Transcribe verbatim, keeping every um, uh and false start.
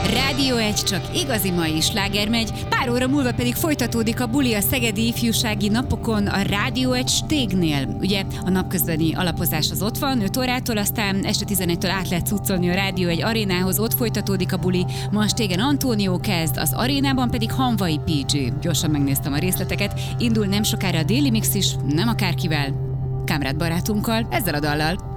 Rádió egy, csak igazi mai sláger megy, pár óra múlva pedig folytatódik a buli a Szegedi Ifjúsági Napokon a Rádió egy Stégnél. Ugye a napközbeni alapozás az ott van, öt órától, aztán este tizenegytől át lehet cuccolni a Rádió egy arénához, ott folytatódik a buli. Ma a Stégen Antónió kezd, az arénában pedig Hanvai pé gé. Gyorsan megnéztem a részleteket, indul nem sokára a déli mix is, nem akárkivel, Kamrad barátunkkal, ezzel a dallal.